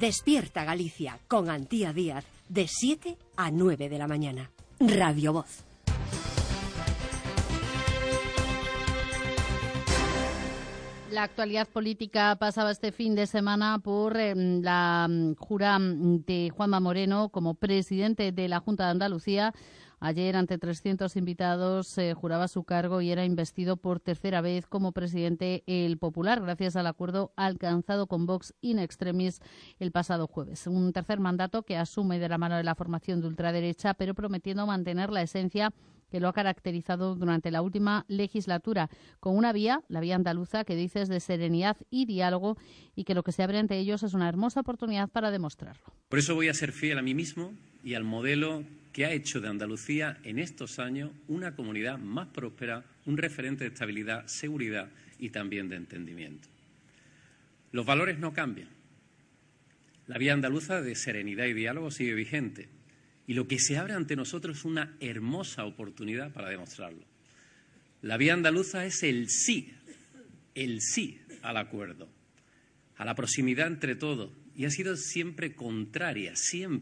Despierta Galicia con Antía Díaz de 7 a 9 de la mañana. Radio Voz. La actualidad política pasaba este fin de semana por la jura de Juanma Moreno como presidente de la Junta de Andalucía. Ayer, ante 300 invitados, juraba su cargo y era investido por tercera vez como presidente el Popular, gracias al acuerdo alcanzado con Vox in extremis el pasado jueves. Un tercer mandato que asume de la mano de la formación de ultraderecha, pero prometiendo mantener la esencia que lo ha caracterizado durante la última legislatura, con una vía, la vía andaluza, que dices de serenidad y diálogo, y que lo que se abre ante ellos es una hermosa oportunidad para demostrarlo. Por eso voy a ser fiel a mí mismo y al modelo que ha hecho de Andalucía en estos años una comunidad más próspera, un referente de estabilidad, seguridad y también de entendimiento. Los valores no cambian. La vía andaluza de serenidad y diálogo sigue vigente. Y lo que se abre ante nosotros es una hermosa oportunidad para demostrarlo. La vía andaluza es el sí al acuerdo, a la proximidad entre todos, y ha sido siempre contraria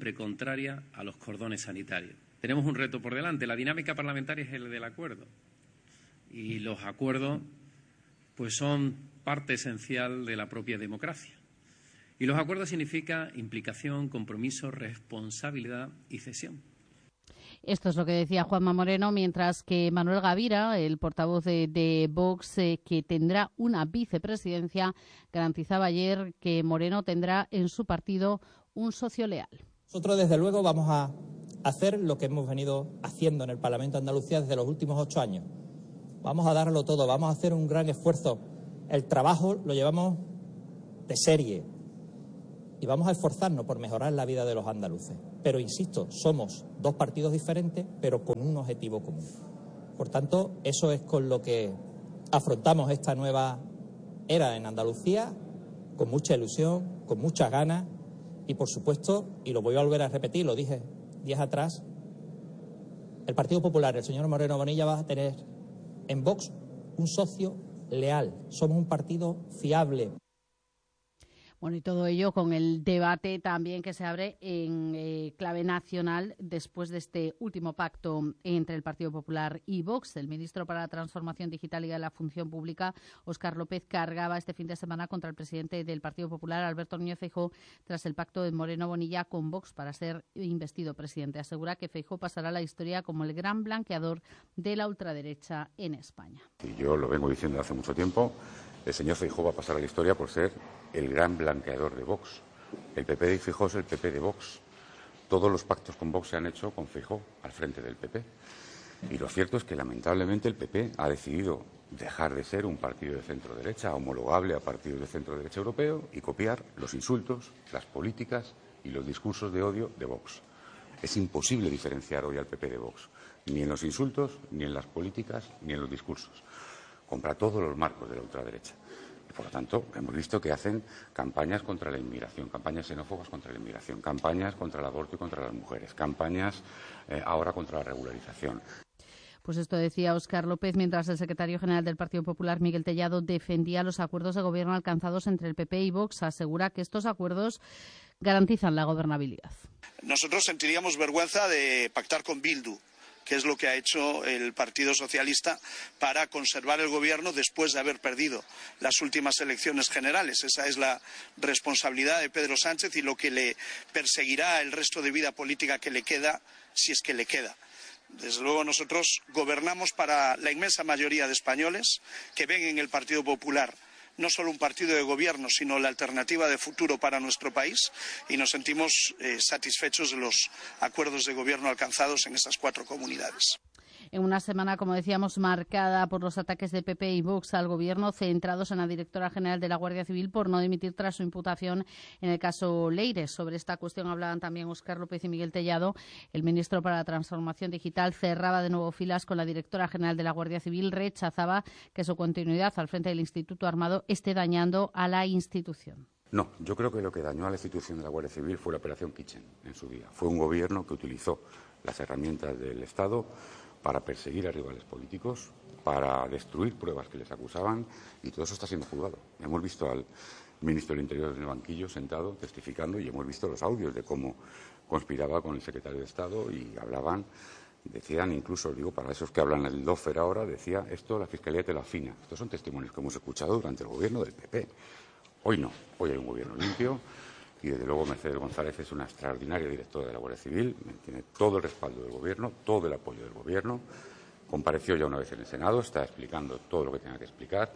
a los cordones sanitarios. Tenemos un reto por delante. La dinámica parlamentaria es el del acuerdo. Y los acuerdos pues son parte esencial de la propia democracia. Y los acuerdos significan implicación, compromiso, responsabilidad y cesión. Esto es lo que decía Juanma Moreno, mientras que Manuel Gavira, el portavoz de Vox, que tendrá una vicepresidencia, garantizaba ayer que Moreno tendrá en su partido un socio leal. Nosotros, desde luego, vamos a hacer lo que hemos venido haciendo en el Parlamento de Andalucía desde los últimos 8 años. Vamos a darlo todo, vamos a hacer un gran esfuerzo. El trabajo lo llevamos de serie. Y vamos a esforzarnos por mejorar la vida de los andaluces. Pero, insisto, somos dos partidos diferentes, pero con un objetivo común. Por tanto, eso es con lo que afrontamos esta nueva era en Andalucía, con mucha ilusión, con muchas ganas y, por supuesto, y lo voy a volver a repetir, lo dije días atrás, el Partido Popular, el señor Moreno Bonilla, va a tener en Vox un socio leal. Somos un partido fiable. Bueno, y todo ello con el debate también que se abre en clave nacional después de este último pacto entre el Partido Popular y Vox. El ministro para la Transformación Digital y de la Función Pública, Óscar López, cargaba este fin de semana contra el presidente del Partido Popular, Alberto Núñez Feijóo, tras el pacto de Moreno Bonilla con Vox para ser investido presidente. Asegura que Feijóo pasará a la historia como el gran blanqueador de la ultraderecha en España. Y yo lo vengo diciendo hace mucho tiempo. El señor Feijóo va a pasar a la historia por ser el gran blanqueador de Vox. El PP de Feijóo es el PP de Vox. Todos los pactos con Vox se han hecho con Feijóo al frente del PP. Y lo cierto es que, lamentablemente, el PP ha decidido dejar de ser un partido de centro-derecha, homologable a partidos de centro-derecha europeo, y copiar los insultos, las políticas y los discursos de odio de Vox. Es imposible diferenciar hoy al PP de Vox, ni en los insultos, ni en las políticas, ni en los discursos. Compra todos los marcos de la ultraderecha. Y, por lo tanto, hemos visto que hacen campañas contra la inmigración, campañas xenófobas contra la inmigración, campañas contra el aborto y contra las mujeres, campañas ahora contra la regularización. Pues esto decía Óscar López, mientras el secretario general del Partido Popular, Miguel Tellado, defendía los acuerdos de gobierno alcanzados entre el PP y Vox. Asegura que estos acuerdos garantizan la gobernabilidad. Nosotros sentiríamos vergüenza de pactar con Bildu, que es lo que ha hecho el Partido Socialista para conservar el gobierno después de haber perdido las últimas elecciones generales. Esa es la responsabilidad de Pedro Sánchez y lo que le perseguirá el resto de vida política que le queda, si es que le queda. Desde luego, nosotros gobernamos para la inmensa mayoría de españoles que ven en el Partido Popular no solo un partido de gobierno, sino la alternativa de futuro para nuestro país, y nos sentimos satisfechos de los acuerdos de gobierno alcanzados en esas 4 comunidades. En una semana, como decíamos, marcada por los ataques de PP y Vox al Gobierno, centrados en la directora general de la Guardia Civil por no dimitir tras su imputación en el caso Leires. Sobre esta cuestión hablaban también Óscar López y Miguel Tellado. El ministro para la Transformación Digital cerraba de nuevo filas con la directora general de la Guardia Civil. Rechazaba que su continuidad al frente del Instituto Armado esté dañando a la institución. No, yo creo que lo que dañó a la institución de la Guardia Civil fue la Operación Kitchen en su día. Fue un gobierno que utilizó las herramientas del Estado para perseguir a rivales políticos, para destruir pruebas que les acusaban, y todo eso está siendo juzgado. Hemos visto al ministro del Interior en el banquillo, sentado, testificando, y hemos visto los audios de cómo conspiraba con el secretario de Estado y hablaban, decían incluso, digo, para esos que hablan el DOFER ahora, decía, esto la Fiscalía te lo afina. Estos son testimonios que hemos escuchado durante el gobierno del PP. Hoy no, hoy hay un gobierno limpio y desde luego Mercedes González es una extraordinaria directora de la Guardia Civil, tiene todo el respaldo del gobierno, todo el apoyo del gobierno, compareció ya una vez en el Senado, está explicando todo lo que tenga que explicar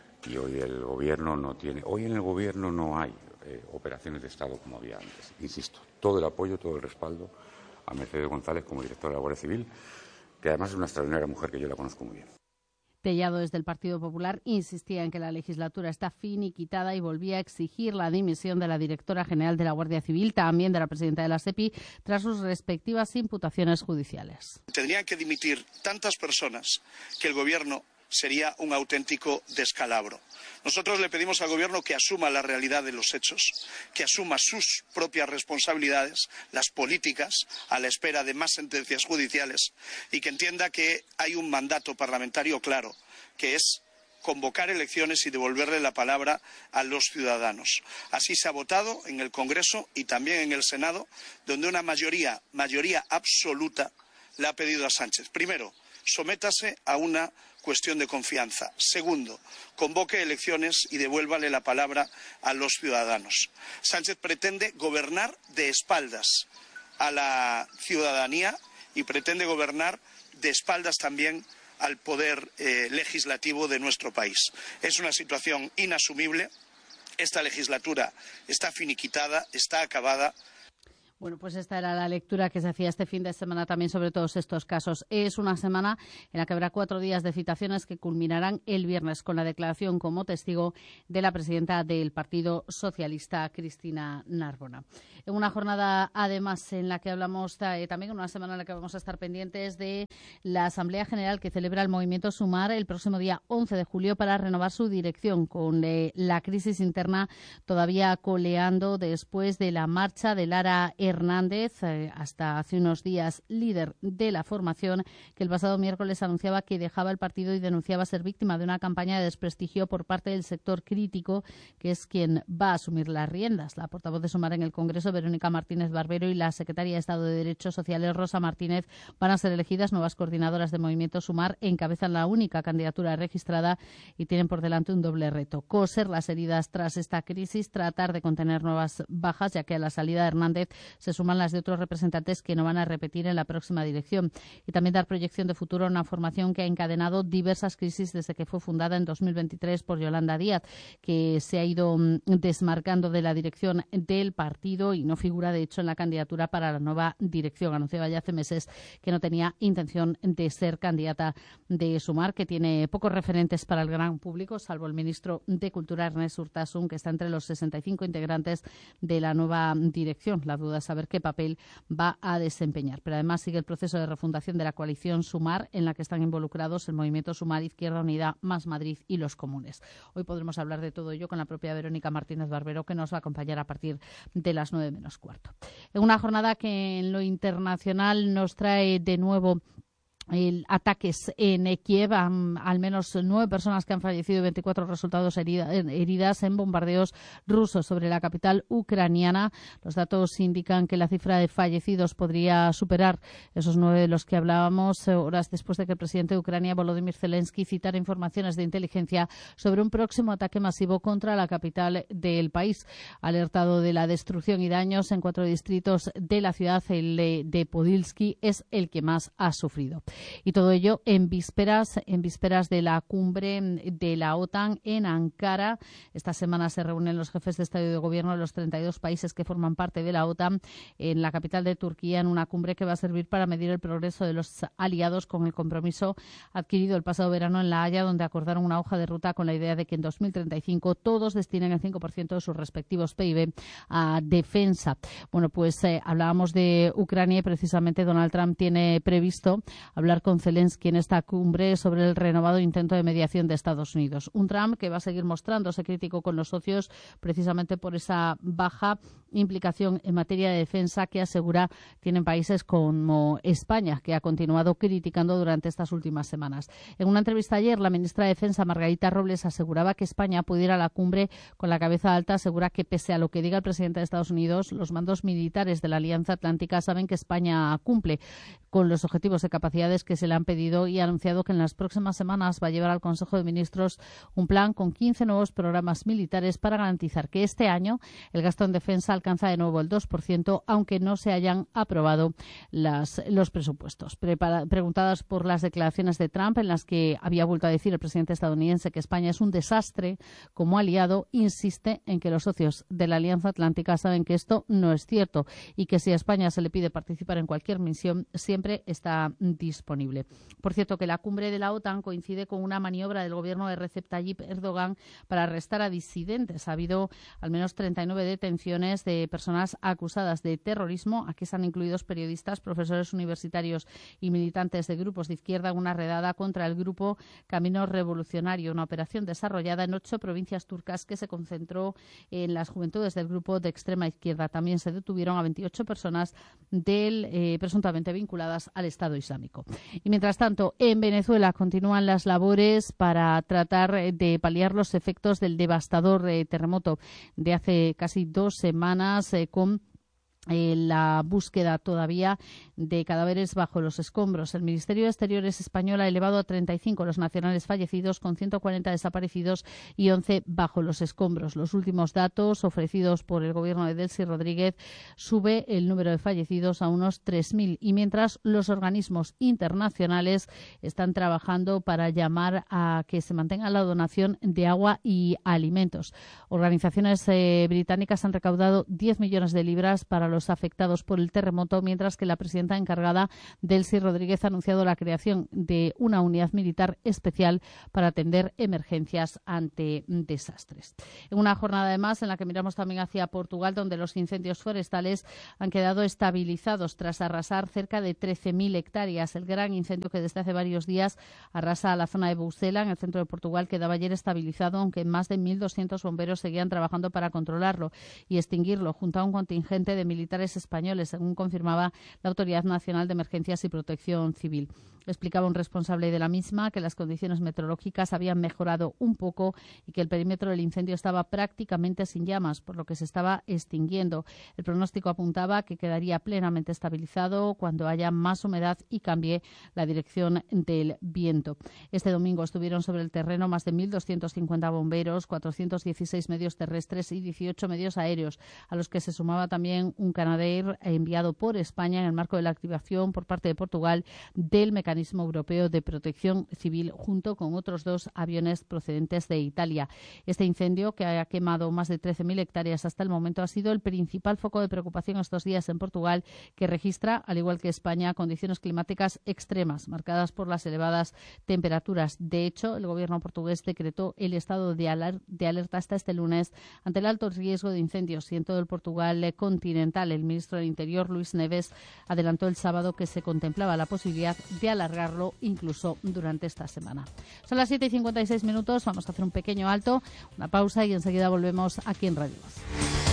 y hoy el gobierno no tiene, hoy en el gobierno no hay operaciones de Estado como había antes. Insisto, todo el apoyo, todo el respaldo a Mercedes González como directora de la Guardia Civil, que además es una extraordinaria mujer que yo la conozco muy bien. Tellado, desde el Partido Popular, insistía en que la legislatura está finiquitada y volvía a exigir la dimisión de la directora general de la Guardia Civil, también de la presidenta de la SEPI, tras sus respectivas imputaciones judiciales. Tendrían que dimitir tantas personas que el Gobierno sería un auténtico descalabro. Nosotros le pedimos al Gobierno que asuma la realidad de los hechos, que asuma sus propias responsabilidades, las políticas, a la espera de más sentencias judiciales, y que entienda que hay un mandato parlamentario claro, que es convocar elecciones y devolverle la palabra a los ciudadanos. Así se ha votado en el Congreso y también en el Senado, donde una mayoría absoluta le ha pedido a Sánchez. Primero, sométase a una cuestión de confianza. Segundo, convoque elecciones y devuélvale la palabra a los ciudadanos. Sánchez pretende gobernar de espaldas a la ciudadanía y pretende gobernar de espaldas también al poder legislativo de nuestro país. Es una situación inasumible. Esta legislatura está finiquitada, está acabada. Bueno, pues esta era la lectura que se hacía este fin de semana también sobre todos estos casos. Es una semana en la que habrá 4 días de citaciones que culminarán el viernes con la declaración como testigo de la presidenta del Partido Socialista, Cristina Narbona. En una jornada, además, en la que hablamos también, en una semana en la que vamos a estar pendientes de la Asamblea General que celebra el Movimiento Sumar el próximo día 11 de julio para renovar su dirección, con la crisis interna todavía coleando después de la marcha de Lara Hernández, hasta hace unos días líder de la formación, que el pasado miércoles anunciaba que dejaba el partido y denunciaba ser víctima de una campaña de desprestigio por parte del sector crítico, que es quien va a asumir las riendas. La portavoz de Sumar en el Congreso, Verónica Martínez Barbero, y la secretaria de Estado de Derechos Sociales, Rosa Martínez, van a ser elegidas nuevas coordinadoras de Movimiento Sumar. Encabezan la única candidatura registrada y tienen por delante un doble reto: coser las heridas tras esta crisis, tratar de contener nuevas bajas, ya que a la salida de Hernández se suman las de otros representantes que no van a repetir en la próxima dirección, y también dar proyección de futuro a una formación que ha encadenado diversas crisis desde que fue fundada en 2023 por Yolanda Díaz, que se ha ido desmarcando de la dirección del partido y no figura, de hecho, en la candidatura para la nueva dirección. Anunciaba ya hace meses que no tenía intención de ser candidata de Sumar, que tiene pocos referentes para el gran público, salvo el ministro de Cultura, Ernest Urtasun, que está entre los 65 integrantes de la nueva dirección. La duda es saber qué papel va a desempeñar. Pero además sigue el proceso de refundación de la coalición Sumar, en la que están involucrados el Movimiento Sumar, Izquierda Unida, Más Madrid y los Comunes. Hoy podremos hablar de todo ello con la propia Verónica Martínez Barbero, que nos va a acompañar a partir de las 9 menos cuarto. En una jornada que en lo internacional nos trae de nuevo ataques en Kiev, al menos 9 personas que han fallecido y 24 resultados heridas en bombardeos rusos sobre la capital ucraniana. Los datos indican que la cifra de fallecidos podría superar esos 9 de los que hablábamos, horas después de que el presidente de Ucrania, Volodymyr Zelensky, citara informaciones de inteligencia sobre un próximo ataque masivo contra la capital del país. Alertado de la destrucción y daños en 4 distritos de la ciudad, el de Podilsky es el que más ha sufrido. Y todo ello en vísperas de la cumbre de la OTAN en Ankara. Esta semana se reúnen los jefes de Estado y de Gobierno de los 32 países que forman parte de la OTAN en la capital de Turquía, en una cumbre que va a servir para medir el progreso de los aliados con el compromiso adquirido el pasado verano en La Haya, donde acordaron una hoja de ruta con la idea de que en 2035 todos destinen el 5% de sus respectivos PIB a defensa. Bueno, pues hablábamos de Ucrania y precisamente Donald Trump tiene previsto hablar hablar con Zelensky en esta cumbre sobre el renovado intento de mediación de Estados Unidos. Un Trump que va a seguir mostrándose crítico con los socios precisamente por esa baja implicación en materia de defensa que asegura tienen países como España, que ha continuado criticando durante estas últimas semanas. En una entrevista ayer, la ministra de Defensa, Margarita Robles, aseguraba que España puede ir a la cumbre con la cabeza alta. Asegura que pese a lo que diga el presidente de Estados Unidos, los mandos militares de la Alianza Atlántica saben que España cumple con los objetivos de capacidades que se le han pedido y ha anunciado que en las próximas semanas va a llevar al Consejo de Ministros un plan con 15 nuevos programas militares para garantizar que este año el gasto en defensa alcanza de nuevo el 2%, aunque no se hayan aprobado los presupuestos. Preguntadas por las declaraciones de Trump, en las que había vuelto a decir el presidente estadounidense que España es un desastre como aliado, insiste en que los socios de la Alianza Atlántica saben que esto no es cierto y que si a España se le pide participar en cualquier misión, siempre está disponible. Por cierto, que la cumbre de la OTAN coincide con una maniobra del gobierno de Recep Tayyip Erdogan para arrestar a disidentes. Ha habido al menos 39 detenciones de personas acusadas de terrorismo. Aquí están incluidos periodistas, profesores universitarios y militantes de grupos de izquierda. Una redada contra el grupo Camino Revolucionario, una operación desarrollada en 8 provincias turcas que se concentró en las juventudes del grupo de extrema izquierda. También se detuvieron a 28 personas presuntamente vinculadas al Estado Islámico. Y mientras tanto, en Venezuela continúan las labores para tratar de paliar los efectos del devastador terremoto de hace casi 2 semanas con la búsqueda todavía de cadáveres bajo los escombros. El Ministerio de Exteriores español ha elevado a 35 los nacionales fallecidos, con 140 desaparecidos y 11 bajo los escombros. Los últimos datos ofrecidos por el gobierno de Delcy Rodríguez sube el número de fallecidos a unos 3.000, y mientras los organismos internacionales están trabajando para llamar a que se mantenga la donación de agua y alimentos. Organizaciones británicas han recaudado 10 millones de libras para los afectados por el terremoto, mientras que la presidenta encargada, Delcy Rodríguez, ha anunciado la creación de una unidad militar especial para atender emergencias ante desastres. En una jornada además en la que miramos también hacia Portugal, donde los incendios forestales han quedado estabilizados tras arrasar cerca de 13.000 hectáreas. El gran incendio que desde hace varios días arrasa la zona de Bucela, en el centro de Portugal, quedaba ayer estabilizado, aunque más de 1.200 bomberos seguían trabajando para controlarlo y extinguirlo junto a un contingente de militares españoles, según confirmaba la Autoridad Nacional de Emergencias y Protección Civil. Explicaba un responsable de la misma que las condiciones meteorológicas habían mejorado un poco y que el perímetro del incendio estaba prácticamente sin llamas, por lo que se estaba extinguiendo. El pronóstico apuntaba que quedaría plenamente estabilizado cuando haya más humedad y cambie la dirección del viento. Este domingo estuvieron sobre el terreno más de 1.250 bomberos, 416 medios terrestres y 18 medios aéreos, a los que se sumaba también un Canadair enviado por España en el marco de la activación por parte de Portugal del Mecanismo Europeo de Protección Civil, junto con otros 2 aviones procedentes de Italia. Este incendio, que ha quemado más de 13.000 hectáreas hasta el momento, ha sido el principal foco de preocupación estos días en Portugal, que registra, al igual que España, condiciones climáticas extremas, marcadas por las elevadas temperaturas. De hecho, el gobierno portugués decretó el estado de alerta hasta este lunes ante el alto riesgo de incendios, y en todo el Portugal continental. El ministro del Interior, Luís Neves, adelantó el sábado que se contemplaba la posibilidad de alargarlo incluso durante esta semana. Son las 7:56, vamos a hacer un pequeño alto, una pausa, y enseguida volvemos aquí en Radio Voz.